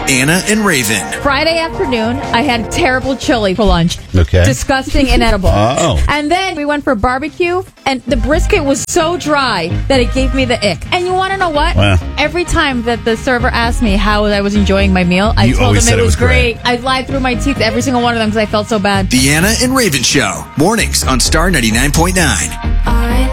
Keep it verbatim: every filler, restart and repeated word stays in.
Anna and Raven. Friday afternoon, I had terrible chili for lunch. Okay. Disgusting, inedible. Oh. And then we went for barbecue, and the brisket was so dry that it gave me the ick. And you want to know what? Wow. Every time that the server asked me how I was enjoying my meal, I You told always them said it it was was great. great. I lied through my teeth, every single one of them, because I felt so bad. The Anna and Raven Show. Mornings on Star ninety-nine point nine. I